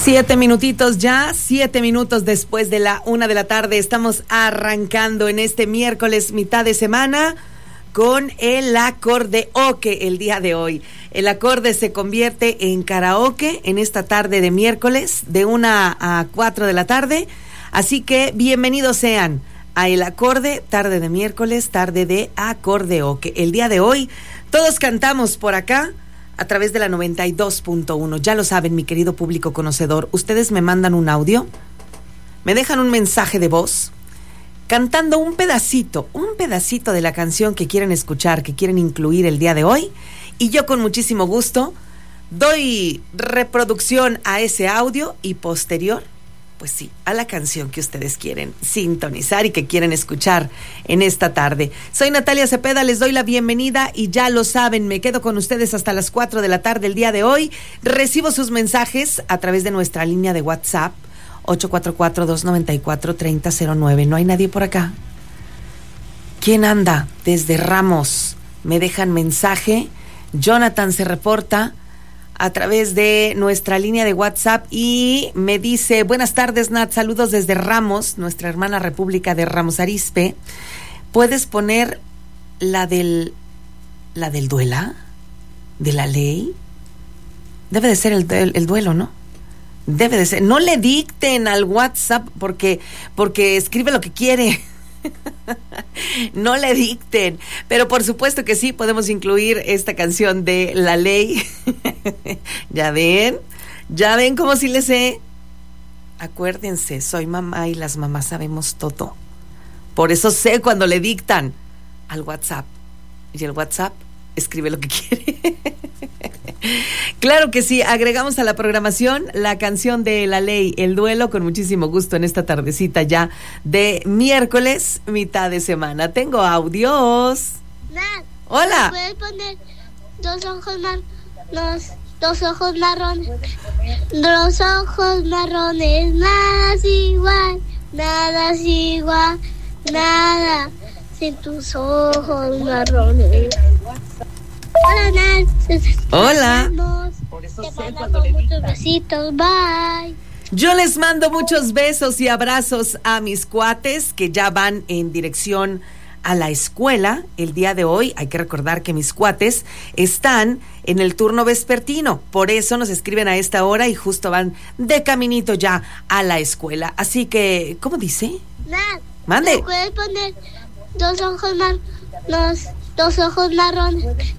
7 minutitos ya, 7 minutos después de la 1 de la tarde. Estamos arrancando en este miércoles, mitad de semana, con el acordeoque el día de hoy. El acorde se convierte en karaoke en esta tarde de miércoles, de 1 a 4 de la tarde. Así que bienvenidos sean a El Acorde, tarde de miércoles, tarde de acordeoque. El día de hoy, todos cantamos por acá, a través de la 92.1. Ya lo saben, mi querido público conocedor. Ustedes me mandan un audio, me dejan un mensaje de voz, cantando un pedacito de la canción que quieren escuchar, que quieren incluir el día de hoy. Y yo con muchísimo gusto doy reproducción a ese audio y posterior, pues sí, a la canción que ustedes quieren sintonizar y que quieren escuchar en esta tarde. Soy Natalia Cepeda, les doy la bienvenida y ya lo saben, me quedo con ustedes hasta las 4 de la tarde el día de hoy. Recibo sus mensajes a través de nuestra línea de WhatsApp, 844-294-3009. ¿No hay nadie por acá? ¿Quién anda? Desde Ramos. Me dejan mensaje. Jonathan se reporta a través de nuestra línea de WhatsApp y me dice: buenas tardes, Nat, saludos desde Ramos, nuestra hermana república de Ramos Arizpe. ¿Puedes poner la del duela? ¿De la ley? Debe de ser el duelo, ¿no? Debe de ser. No le dicten al WhatsApp porque escribe lo que quiere. No le dicten, pero por supuesto que sí podemos incluir esta canción de La Ley. ya ven cómo sí le sé. Acuérdense, soy mamá y las mamás sabemos todo. Por eso sé cuando le dictan al WhatsApp y el WhatsApp escribe lo que quiere. Claro que sí, agregamos a la programación la canción de La Ley, El Duelo, con muchísimo gusto en esta tardecita ya de miércoles, mitad de semana. Tengo audios. Nat, hola. ¿puedes poner dos ojos marrones? Dos ojos marrones, nada es igual, nada sin tus ojos marrones. Hola, Nat. Hola. Te mandamos muchos besitos. Bye. Yo les mando muchos besos y abrazos a mis cuates que ya van en dirección a la escuela el día de hoy. Hay que recordar que mis cuates están en el turno vespertino, por eso nos escriben a esta hora y justo van de caminito ya a la escuela. Así que, ¿cómo dice? Nat, mande. ¿puedes poner dos ojos marrones?